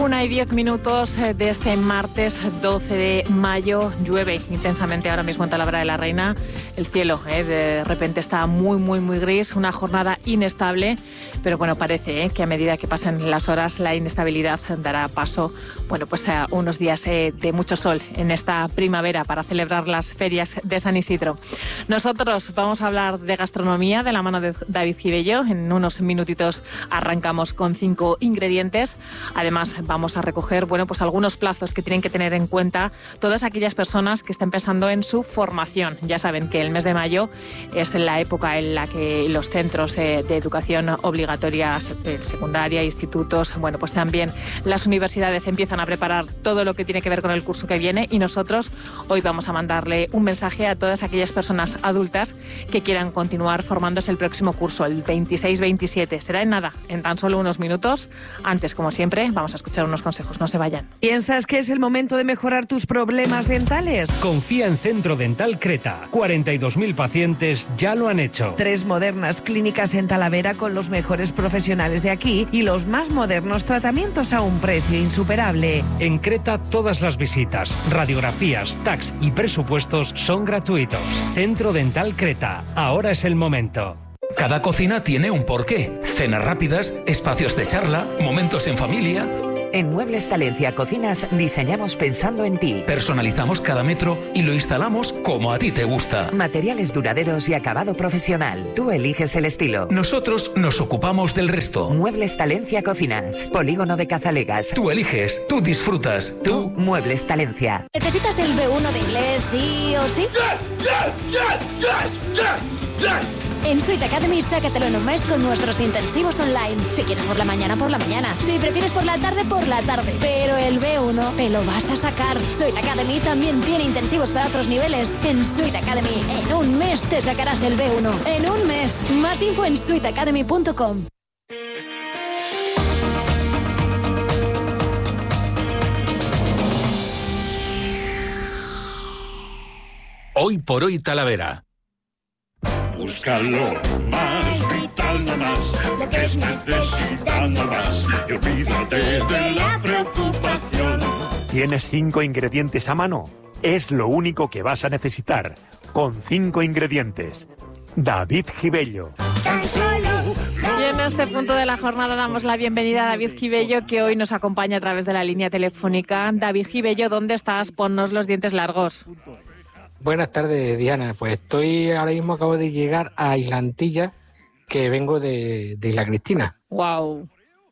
1:10 de este martes 12 de mayo. Llueve intensamente ahora mismo en Talavera de la Reina. El cielo de repente está muy gris, una jornada inestable, pero bueno, parece que a medida que pasen las horas la inestabilidad dará paso pues a unos días de mucho sol en esta primavera para celebrar las ferias de San Isidro. Nosotros vamos a hablar de gastronomía de la mano de David Gibello. En unos minutitos arrancamos con 5 ingredientes. Además, vamos a recoger algunos plazos que tienen que tener en cuenta todas aquellas personas que estén pensando en su formación. Ya saben que el mes de mayo es la época en la que los centros de educación obligatoria, secundaria, institutos, pues también las universidades empiezan a preparar todo lo que tiene que ver con el curso que viene, y nosotros hoy vamos a mandarle un mensaje a todas aquellas personas adultas que quieran continuar formándose el próximo curso, el 26-27. Será en nada, en tan solo unos minutos. Antes, como siempre, vamos a escuchar unos consejos. No se vayan. ¿Piensas que es el momento de mejorar tus problemas dentales? Confía en Centro Dental Creta. 42.000 pacientes ya lo han hecho. 3 modernas clínicas en Talavera con los mejores profesionales de aquí y los más modernos tratamientos a un precio insuperable. En Creta todas las visitas, radiografías, tax y presupuestos son gratuitos. Centro Dental Creta. Ahora es el momento. Cada cocina tiene un porqué. Cenas rápidas, espacios de charla, momentos en familia. En Muebles Talencia Cocinas diseñamos pensando en ti. Personalizamos cada metro y lo instalamos como a ti te gusta. Materiales duraderos y acabado profesional. Tú eliges el estilo. Nosotros nos ocupamos del resto. Muebles Talencia Cocinas. Polígono de Cazalegas. Tú eliges, tú disfrutas. Tú, Muebles Talencia. ¿Necesitas el B1 de inglés sí o sí? Yes. En Sweet Academy, sácatelo en un mes con nuestros intensivos online. Si quieres por la mañana. Si prefieres por la tarde. Pero el B1 te lo vas a sacar. Sweet Academy también tiene intensivos para otros niveles. En Sweet Academy, en un mes te sacarás el B1. En un mes. Más info en sweetacademy.com. Hoy por hoy Talavera. Búscalo más, gritando más, lo que es necesitando más, y olvídate de la preocupación. ¿Tienes 5 ingredientes a mano? Es lo único que vas a necesitar. Con 5 ingredientes. David Gibello. Y en este punto de la jornada damos la bienvenida a David Gibello, que hoy nos acompaña a través de la línea telefónica. David Gibello, ¿dónde estás? Ponnos los dientes largos. Buenas tardes, Diana. Pues ahora mismo acabo de llegar a Islantilla, que vengo de Isla Cristina. ¡Wow!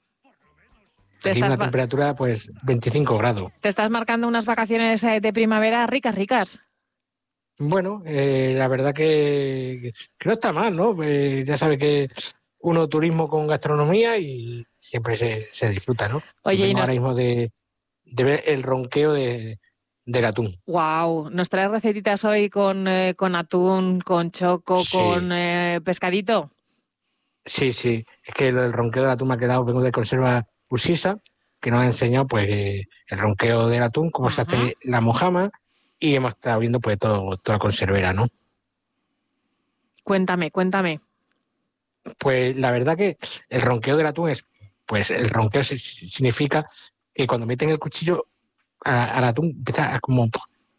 Aquí una temperatura, 25 grados. ¿Te estás marcando unas vacaciones de primavera ricas? Bueno, la verdad que no está mal, ¿no? Ya sabe que uno turismo con gastronomía y siempre se disfruta, ¿no? Oye, vengo ahora mismo de ver el ronqueo del atún. Wow, ¿nos traes recetitas hoy con atún, con choco, sí, con pescadito? Sí, es que el ronqueo del atún me ha quedado, vengo de Conserva Usisa, que nos ha enseñado el ronqueo del atún, cómo se hace la mojama, y hemos estado viendo toda la conservera, ¿no? Cuéntame. Pues la verdad que el ronqueo del atún el ronqueo significa que cuando meten el cuchillo al atún empieza como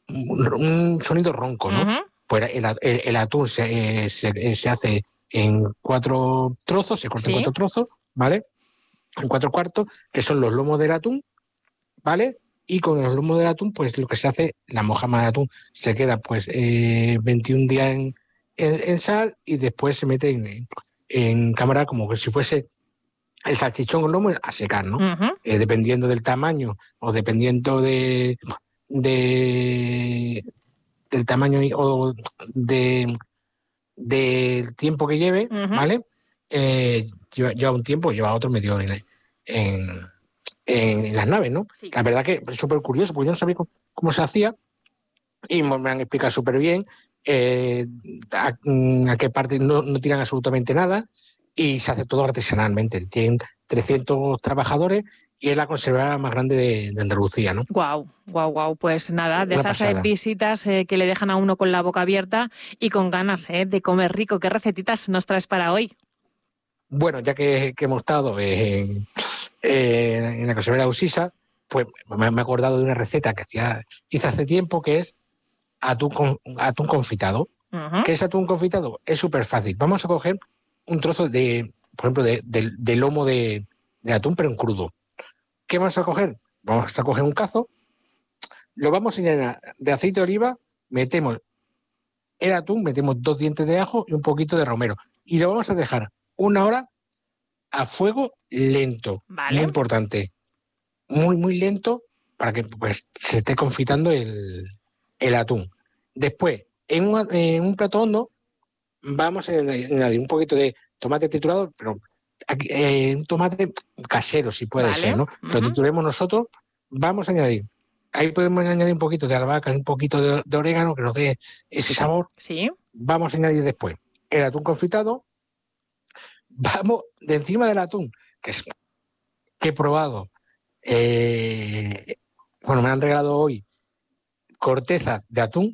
un sonido ronco, ¿no? Uh-huh. Pues el atún se hace en 4 trozos, se corta en 4 trozos, ¿vale? En 4 cuartos, que son los lomos del atún, ¿vale? Y con los lomos del atún, lo que se hace, la mojama de atún se queda 21 días en sal, y después se mete en cámara como que si fuese el salchichón con lomo a secar, ¿no? Uh-huh. Dependiendo del tamaño o dependiendo del tamaño o del tiempo que lleve, uh-huh, ¿vale? Lleva un tiempo, lleva otro medio en las naves, ¿no? Sí. La verdad que es súper curioso, porque yo no sabía cómo se hacía y me han explicado súper bien a qué parte no tiran absolutamente nada. Y se hace todo artesanalmente. Tienen 300 trabajadores y es la conservadora más grande de Andalucía, ¿no? Guau. Pues nada, de esas visitas que le dejan a uno con la boca abierta y con ganas de comer rico. ¿Qué recetitas nos traes para hoy? Bueno, ya que hemos estado en la conservera Usisa, pues me he acordado de una receta que hice hace tiempo, que es atún confitado. ¿Qué es atún confitado? Es súper fácil. Vamos a coger un trozo por ejemplo, de lomo de atún, pero en crudo. ¿Qué vamos a coger? Vamos a coger un cazo, lo vamos a llenar de aceite de oliva, metemos el atún, metemos 2 dientes de ajo y un poquito de romero. Y lo vamos a dejar 1 hora a fuego lento. Vale. Muy importante. Muy, muy lento para que pues, se esté confitando el atún. Después, en un plato hondo, vamos a añadir un poquito de tomate triturado, pero un tomate casero, si puede ser, ¿no? Lo trituremos nosotros, vamos a añadir. Ahí podemos añadir un poquito de albahaca, un poquito de orégano que nos dé ese sabor. Sí. Vamos a añadir después el atún confitado. Vamos de encima del atún, que he probado. Bueno, me han regalado hoy cortezas de atún,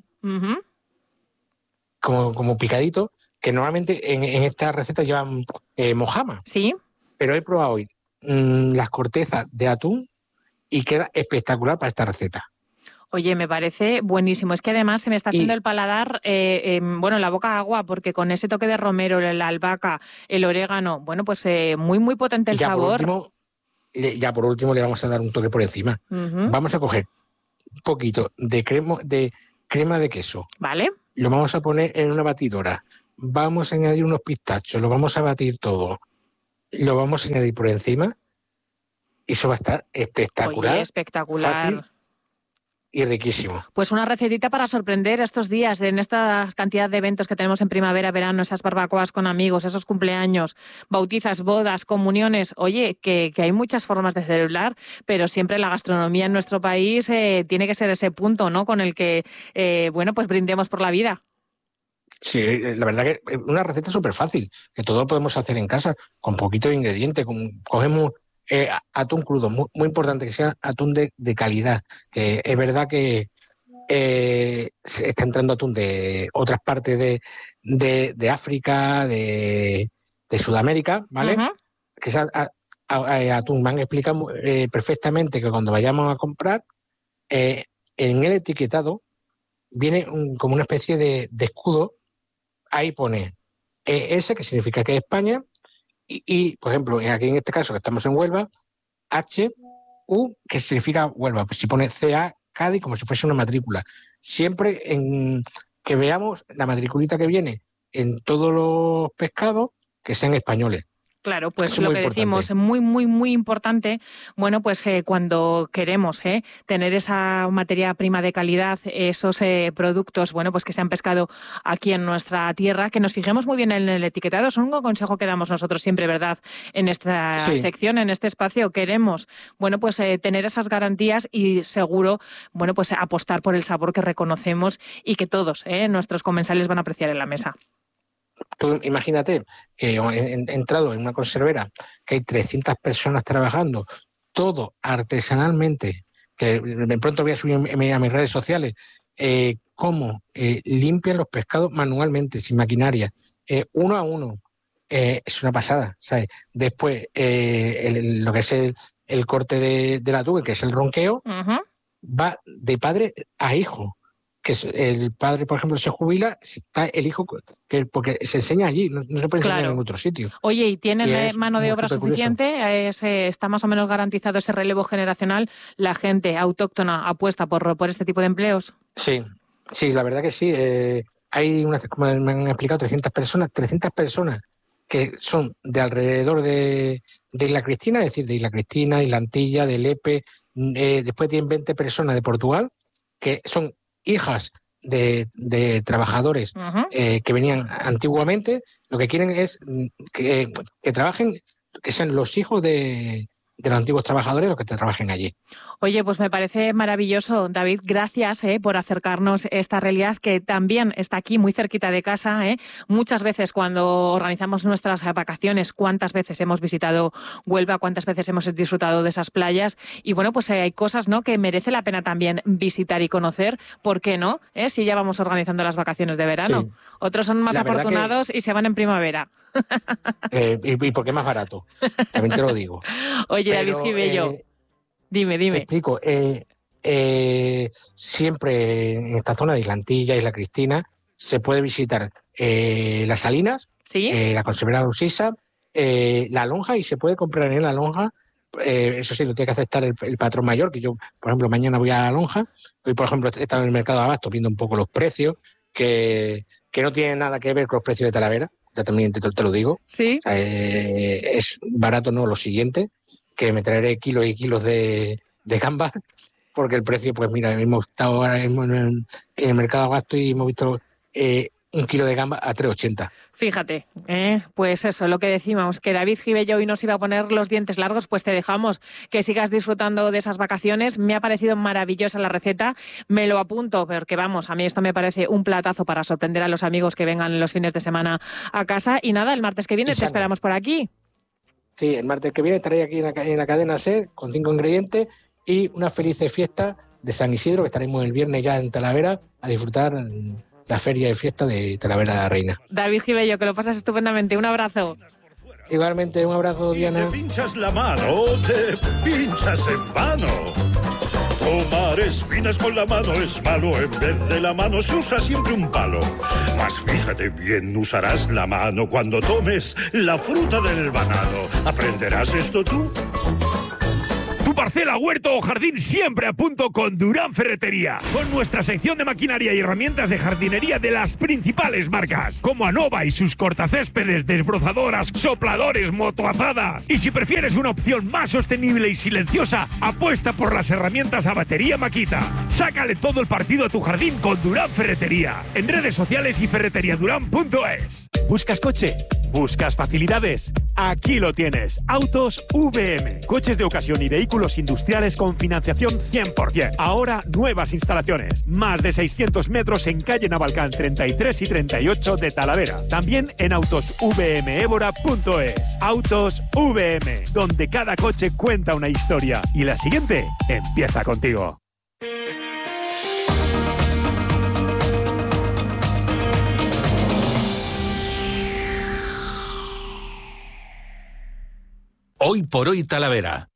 como picadito, que normalmente en esta receta llevan mojama. Sí. Pero he probado hoy las cortezas de atún y queda espectacular para esta receta. Oye, me parece buenísimo. Es que además se me está haciendo el paladar, la boca agua, porque con ese toque de romero, la albahaca, el orégano, bueno, pues muy, muy potente el sabor. Por último le vamos a dar un toque por encima. Vamos a coger un poquito de crema de queso. Vale. Lo vamos a poner en una batidora. Vamos a añadir unos pistachos, lo vamos a batir todo. Lo vamos a añadir por encima y eso va a estar espectacular. Oye, espectacular. Fácil y riquísimo. Pues una recetita para sorprender estos días, en esta cantidad de eventos que tenemos en primavera, verano, esas barbacoas con amigos, esos cumpleaños, bautizas, bodas, comuniones. Oye, que hay muchas formas de celebrar, pero siempre la gastronomía en nuestro país tiene que ser ese punto, ¿no?, con el que, pues brindemos por la vida. Sí, la verdad que es una receta súper fácil, que todo lo podemos hacer en casa, con poquito de ingrediente. Cogemos atún crudo, muy, muy importante que sea atún de calidad, que es verdad que se está entrando atún de otras partes de África, de Sudamérica, ¿vale? Que sea atún. Me han explicado perfectamente que cuando vayamos a comprar, en el etiquetado viene como una especie de escudo. Ahí pone ES, que significa que es España, y, por ejemplo, aquí en este caso que estamos en Huelva, HU, que significa Huelva. Pues si pone CA, Cádiz, como si fuese una matrícula. Siempre que veamos la matriculita que viene en todos los pescados, que sean españoles. Claro, pues eso lo que importante. Decimos, muy, muy, muy importante, bueno, pues cuando queremos tener esa materia prima de calidad, esos productos, bueno, pues que se han pescado aquí en nuestra tierra, que nos fijemos muy bien en el etiquetado. Es un consejo que damos nosotros siempre, ¿verdad?, en esta sección, en este espacio. Queremos, bueno, pues tener esas garantías y seguro, bueno, pues apostar por el sabor que reconocemos y que todos nuestros comensales van a apreciar en la mesa. Tú imagínate que he entrado en una conservera que hay 300 personas trabajando, todo artesanalmente, que de pronto voy a subir a mis redes sociales, cómo limpian los pescados manualmente, sin maquinaria, uno a uno. Es una pasada, ¿sabes? Después, lo que es el corte de la atún, que es el ronqueo, va de padre a hijo. Que el padre, por ejemplo, se jubila, está el hijo, porque se enseña allí, no se puede enseñar en otro sitio. Oye, ¿y tienen mano de obra suficiente? ¿Está más o menos garantizado ese relevo generacional? ¿La gente autóctona apuesta por este tipo de empleos? Sí, la verdad que sí. Hay, como me han explicado, 300 personas que son de alrededor de Isla Cristina, es decir, de Isla Cristina, Isla Antilla, de Lepe. Después tienen 20 personas de Portugal, que son hijas de trabajadores que venían antiguamente. Lo que quieren es que trabajen, que sean los hijos de los antiguos trabajadores los que trabajen allí. Oye, pues me parece maravilloso, David. Gracias por acercarnos esta realidad que también está aquí muy cerquita de casa. Muchas veces cuando organizamos nuestras vacaciones, cuántas veces hemos visitado Huelva, cuántas veces hemos disfrutado de esas playas. Y bueno, pues hay cosas, ¿no?, que merece la pena también visitar y conocer. ¿Por qué no? Si ya vamos organizando las vacaciones de verano. Sí. Otros son más afortunados y se van en primavera. Y porque es más barato, también te lo digo. Oye, David Gibello. Dime. Te explico. Siempre en esta zona de Islantilla, Isla Cristina, se puede visitar las Salinas, ¿Sí? La conservera Usisa, la lonja, y se puede comprar en la lonja. Eso sí, lo tiene que aceptar el patrón mayor, que yo, por ejemplo, mañana voy a la lonja. Hoy, por ejemplo, he estado en el mercado de abasto viendo un poco los precios, que no tienen nada que ver con los precios de Talavera, ya también te lo digo. Sí. O sea, es barato, no, lo siguiente, que me traeré kilos y kilos de gambas, porque el precio, pues mira, hemos estado ahora mismo en el mercado de abasto y hemos visto 1 kilo de gamba a 3,80. Fíjate, pues eso, lo que decimos, que David Gibello hoy nos iba a poner los dientes largos, pues te dejamos que sigas disfrutando de esas vacaciones. Me ha parecido maravillosa la receta, me lo apunto, porque vamos, a mí esto me parece un platazo para sorprender a los amigos que vengan los fines de semana a casa. Y nada, el martes que viene te esperamos por aquí. Sí, el martes que viene estaré aquí en la cadena SER con 5 ingredientes y una feliz fiesta de San Isidro, que estaremos el viernes ya en Talavera a disfrutar la feria de fiesta de Talavera de la Reina. David Gibello, que lo pasas estupendamente. Un abrazo. Igualmente, un abrazo, Diana. Si te pinchas la mano, te pinchas en vano. Tomar espinas con la mano es malo. En vez de la mano se usa siempre un palo. Mas fíjate bien, usarás la mano cuando tomes la fruta del banano. ¿Aprenderás esto tú? Tu parcela, huerto o jardín siempre a punto con Durán Ferretería. Con nuestra sección de maquinaria y herramientas de jardinería de las principales marcas, como Anova y sus cortacéspedes, desbrozadoras, sopladores, motoazadas. Y si prefieres una opción más sostenible y silenciosa, apuesta por las herramientas a batería Makita. Sácale todo el partido a tu jardín con Durán Ferretería. En redes sociales y ferreteriaduran.es. ¿Buscas coche? ¿Buscas facilidades? Aquí lo tienes. Autos VM. Coches de ocasión y vehículos industriales con financiación 100%. Ahora nuevas instalaciones. Más de 600 metros en calle Navalcán 33 y 38 de Talavera. También en autosvmevora.es. Autos VM, donde cada coche cuenta una historia. Y la siguiente empieza contigo. Hoy por hoy Talavera,